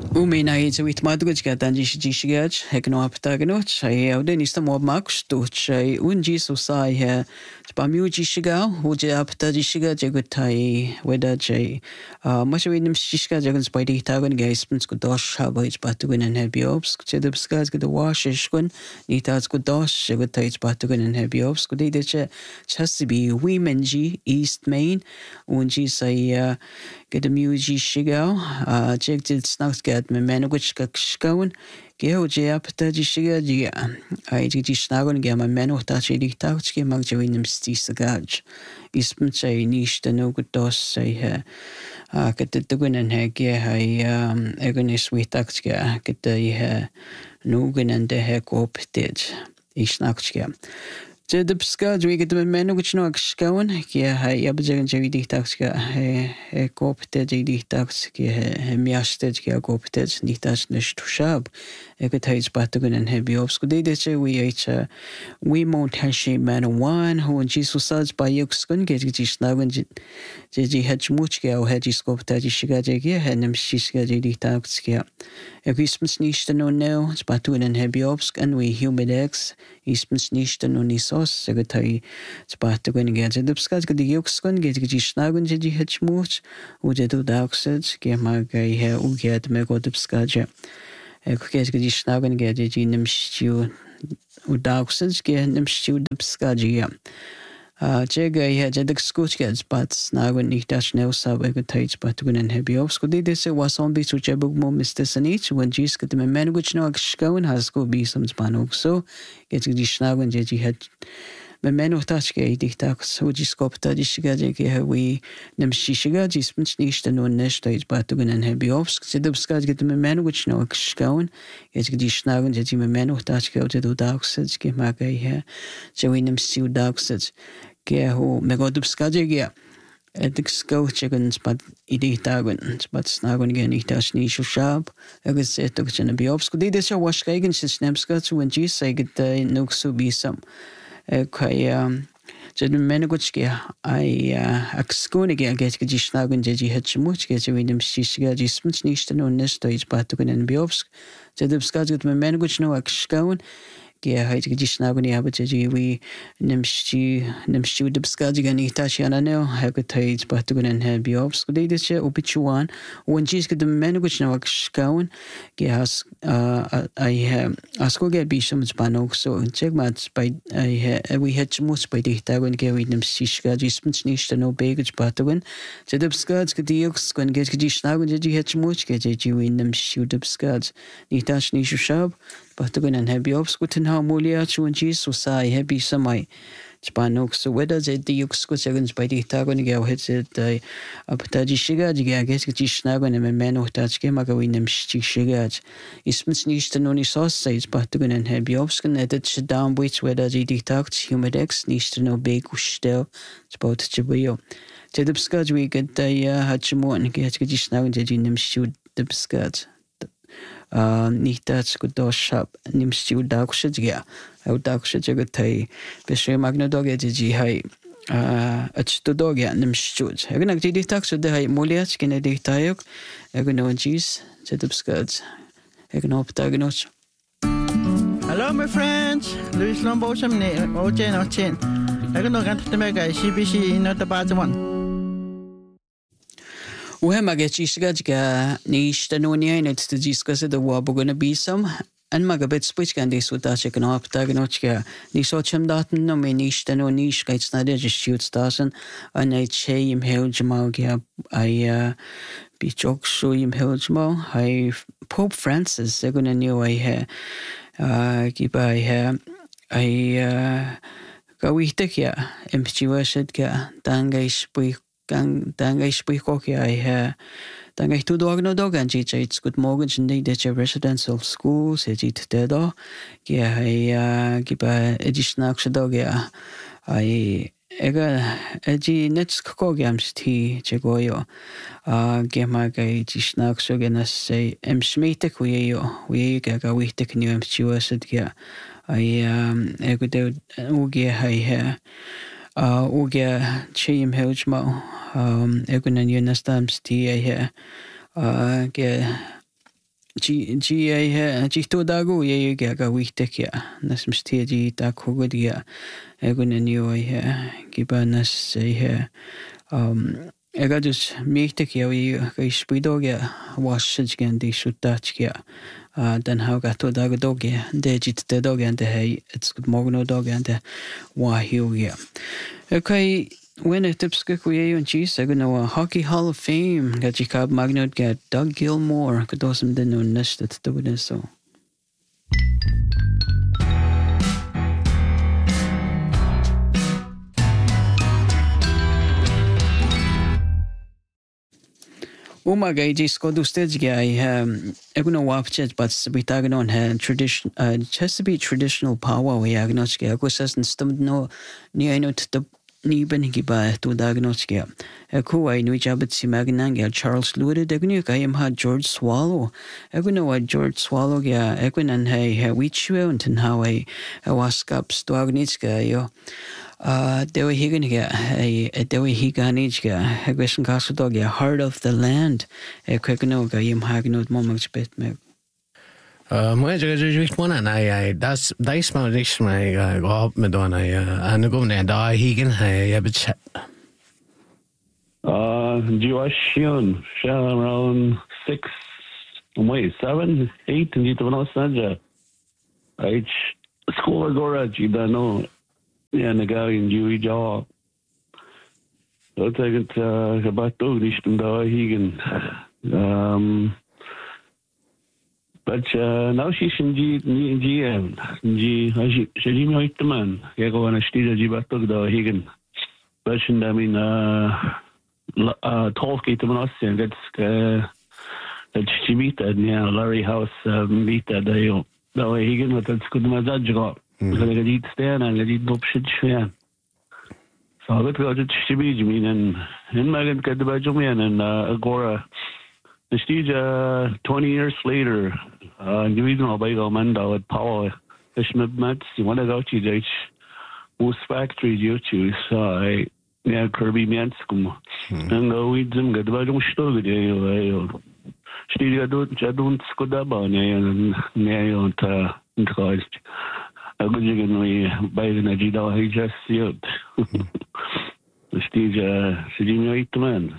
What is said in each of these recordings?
Umenai to it madrugada danjishigaj, heknoaptaganot, I audenista more max, which I unji so sai here, Spamuji shiga, Uja aptajishiga, jagutai, whether J. Much of them shishka jagans by the tagan gaspens could dosh habits batugan and heavy ops, Chedubskas get the wash ishkun, Nitas could dosh, jagutai batugan and heavy ops, could they just be womenji, East Main, unji say. Get the music shiga, check the snacks get me manwich kakskaun, Geo Japta shiga, I did snagon get my man of touch a touch game magjavinum stis the gage. Ispun say niche the no good dos say her. Get the dugan and hag, I agonist with taxga, get the nogan and the hair coop did. Isnaxga. The Pska, we get the men which no excown, I observe JD taxka, a coopted JD tax, miasted, coopted, nitas nish to shab, a good taste batagan and heavy obs. Good day, we ate we mount hashi man one, who and Jesus says by Yoxkun get it is now and JG had muchka or had his scope that is shigaja, and them shiska JD taxka. A Christmas niche to no now, spatun and heavy obs, and we humid eggs, Eastman's niche to no nisos, Secretary Spatagon get the Dubskas, get the Yoxkun, get Snagun, JG Hedge Mooch, who did do doxed, get my guy here, who get Mego Dubskaja. A get the Snagun, get the Genum stew, who doxed, get them stew Dubskaja. Jega had the school gets, but Snagun nicht das schnell sabotage, but when and heavy off school did say was on be to Jebug Mo Mr. Sanich when Gis get the man which no going has school be some span so get the Snagun JG had the man of touch gate dictax, which is coped that is shiga we nem shishiga, jismans nicht and no nest stage, but when and heavy off, said the skies get the man which no going, get the Snagun JG man of touch go to do doxes, get my guy here, so we nem stew doxes. Who Megodubskaja at the scout chickens, but iditagun, but snagun again, it has niche shop. I could say to Gana Biobsco. Did this wash kagan since Nemskats when G say get the Nuxu be some. Okay, Jed Menaguchki, I axcon again get Gishnagun Jeji Hetchimuch, get with them Shishiga, Jismans niche no nest to each Patugan and Biobsk. Jedubskat with my Menaguch no axcon. Yeah, I think just now when you have a we nimstu the Skadigan Itashiana now, I could tell it's but to go and have biobs. Could they this year, Opichuan, when she's got the men which now scown, yes, I have ask go get be some spanok, so check mats by we had most by the Tagon carry them Sishka, Jismans niche no baggage patagon. The Dubskads could the ox when get just now when you had much get you in them shoot up scads. Nitash niche shop. Patagon and heavy ops, good and how Mulia, Chunjis, so say heavy samai. Spanok, so whether they the Yuxco seconds by the Tagon girl hits it, Apataji Shiga, I guess it's Snagon and a man of touch game, I go in them shigaj. Ismans niche to noni sauce says Patagon and heavy ops, and edit down which whether they detect humidex, niche to no big ustel, spot Chibuyo. Tedupskaj, we get the Hachimo and get Snagon, judging them shoot the skirts. Nicht das gut durchschab, nimmst du Daugschitz, ja, auch Daugschitz, ja, gutei, bis wir Magnadoge, die hai, tu doge, nimmst du. Ich bin die Tax, der hai Moliat, kenne die Tayok, no G's, Zedubskats, no Ptagonos. Hello, my friends, Louis Lombo, some name, Ojen or Chin. No get the mega CBC, not the bad one. وهم أجت يشجع نيشتنوني هنا تدريسكاس دوا بقولنا بيسم أن ما قبل سبيش كان دي سودا شكنا أبتاعنوشكا نيشوتشم داتن نومي نيشتنونيش كيت نادر جشيوت ستاسن أنا يتشي يمهل جماعة أي بيجوك شو يمهل جماعة أي Pope Francis يقولنا نيو أي كيبا أي قويتك يا إمشيواشد كا تانجيش بي Dan ich sprich auch ja, dann ich tu dog no dog and it's good mortgage and they residential schools, it der da, ja, gib additional dog ja, net kokogams ti chegoyo, gema gai tisnak so gena say smite kuyo, we ga witek new mchuaset ja, ego uge uge chim heljma egunan yunastams ti ge G to dago ye ga witek ya nas mstia ji ta khogod ya egun new ya gibanas ya ega dus michtek ya ga spidog ya wash gen di shutach ya dan how ga to dago dog ya de jit de dog and hey it's good morning dog and wa hiu ya okay. When a tipska kuye and cheese, I go Hockey Hall of Fame. Got Jacob Magnot, got Doug Gilmore. Got awesome the no nest that's doing this so. Uma guy just got to stage guy. I go watch it, but we talking on tradition. Has to be traditional power. We are not scared. I go says and stummed no near no the. Ni ben giba to diagnostic. Ko I knew jabit si magnang Charles Lude degnu kayam had George Swallow. Eguno George Swallow ya egun and hey we chew and how I was caps to agnitska yo. They were higgin they were higanitska. Egwesen castle dog ya heart of the land. Equino kayam hagnot moments bit me. Moi just one and that's my next my go up med då and go ner där higen jag bet chat. Joashun around 7, 8 and it was not I school agora you don't know yeah the guy in Dewey job. So take it about to nicht da higen but now she's in G she me it man я go на стиля жибаток да higen but I mean talk to us and that's she meet that yeah Larry House meet that day da higen what that's good mazaj go because I did stand and I did up shit schwer so I got to she be mean and Megan got the Benjamin and agora the stage 20 years later you know by the man that power is met you want to go to the most factory you choose I yeah Kirby Manskum and go with them get by the store there still don't skoda ba ne on ta cost I go you can buy the Najida he just see the stage sitting right man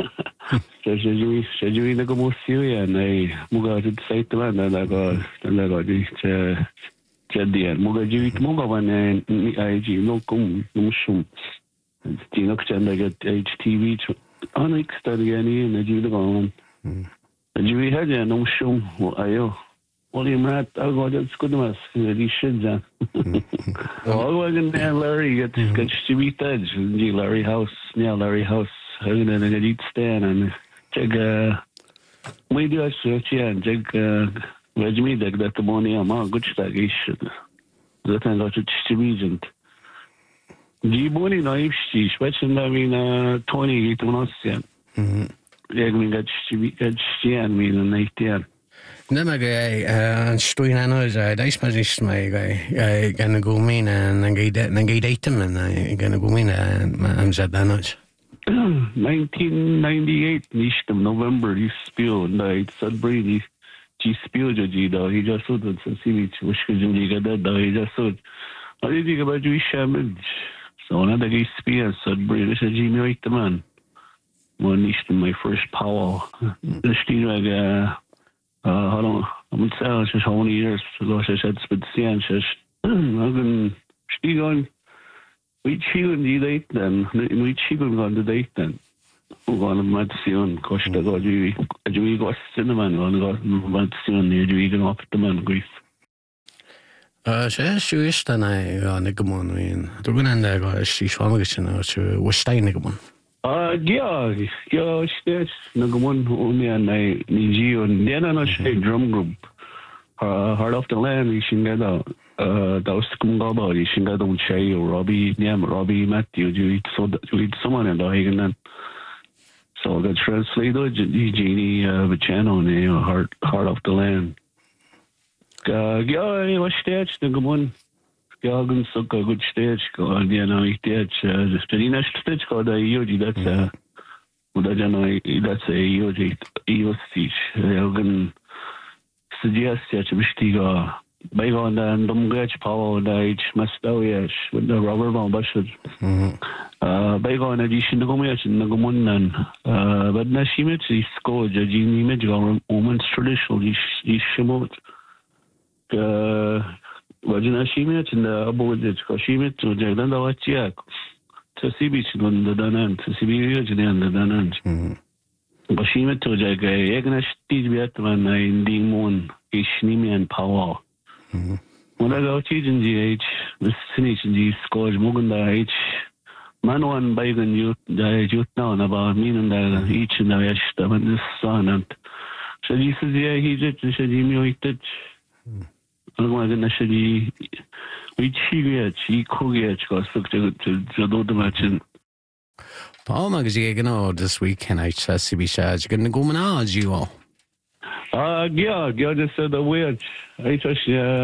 Jadi na gumusiyo yan ay muga jud sa ito man talaga jadi muga jud muga man ay ji no kum musum tino kchanda get HTV anik study ani na jud ko jadi haja no musum ayo Oli mat algo jud skudumas di shidja algo gan Larry get HTV taj di Larry House near Larry House and I did stand and check we do a search and check me that the money I'm good stagish that I got to distribution Giboni no ifshi special I mean 20 to not sen we got distribution mean 19 Nema guy stoin ano da ismazis my guy gonna go mean and get item and I gonna go mean and I'm zadanoj 1998 nicht im November die Spiel und da Sudbury die Spiel da he just so that see which can da he just so I did about you shamage so another guy Spiel Sudbury this is Jimmy right the man one nicht my first power the still like hold on I'm saying it's how many years ago I said speziell I'm still on we chicken die date then we chicken on the date then we're Madsion Costa go you got cinnamon on got Madsion you can off the man grief så ist dann eine gemon wenn du gehen da go ich schwamm gesehen so was steine gemon ja steht na gemon und ja ni und der na drum group Heart of the Land ich da was kumgaba ich da don't say Robbie Matthew you someone and I can so the translator Genie the channel name Heart of the Land ja was steht da gemon ja ganz so gut steht ja na ich steht das Berliner steht da Yogi that's oder ja no that's a Yogi ja suggested to Mistiga. By on the Dumgach Power Diet, Mastowiash, with the rubber bomb bushes. By on addition to Gomiach and Nagamunan. But Nashimit is scored, judging image of woman's traditional Shimot. Vajina Shimit and the Abodit, Koshimit to Jagdanda Watiak. To see beach on the Danan, to see beach and the Danan. Bashimit to Jagay, Egnash Tijbiatman, in the moon, Ishnimi and Power. When I go to GH, the Sinich and G scores Muganda H. Manuan Baigan youth, the youth now about me and each and the Ashtam and the son. And so he says, yeah, he did, he said, he knew it. I'm going to say, we cheat, he could get, because to do the match. Paul Magazine, this weekend, I just see Bishaj, going to go manage you all. Yeah, just said the weird. I just,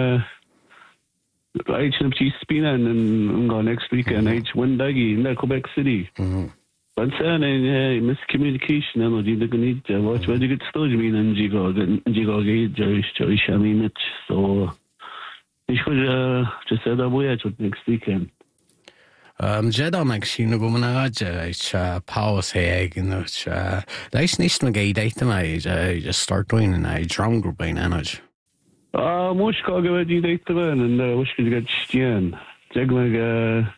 I just spin and go next weekend. I win Daggy in Quebec City. But then miscommunication, and you need to watch where you get story mean and Jigo Joyce, I mean it. So I should just say the weird next weekend. Jeda Maxine go manage pause egg and that's nice to get item I just start doing and I drum group by manage. Much cog about you date the man and wish could get Stian. Jagmag